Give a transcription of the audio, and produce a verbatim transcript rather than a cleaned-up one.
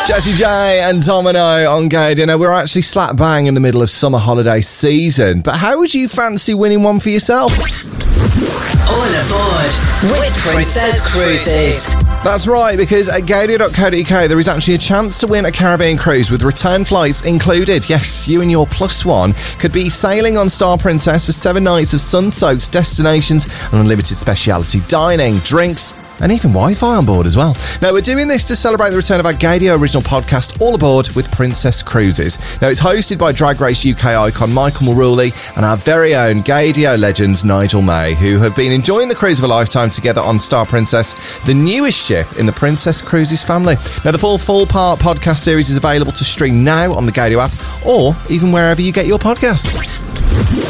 Jessie J and Domino on Gade. You know, we're actually slap bang in the middle of summer holiday season, but how would you fancy winning one for yourself? All aboard with Princess Cruises. That's right, because at gadio dot co dot uk there is actually a chance to win a Caribbean cruise with return flights included. Yes, you and your plus one could be sailing on Star Princess for seven nights of sun-soaked destinations and unlimited speciality dining, drinks, and even Wi-Fi on board as well. Now, we're doing this to celebrate the return of our Gadio original podcast, All Aboard with Princess Cruises. Now, it's hosted by Drag Race U K icon Michael Mulrooney and our very own Gadio legend Nigel May, who have been enjoying the cruise of a lifetime together on Star Princess, the newest ship in the Princess Cruises family. Now, the full full part podcast series is available to stream now on the Gadio app or even wherever you get your podcasts.